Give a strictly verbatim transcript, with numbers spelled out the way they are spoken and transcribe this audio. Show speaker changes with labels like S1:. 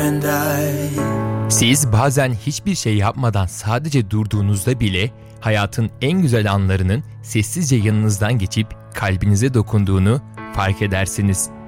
S1: Siz bazen hiçbir şey yapmadan sadece durduğunuzda bile hayatın en güzel anlarının sessizce yanınızdan geçip kalbinize dokunduğunu fark edersiniz.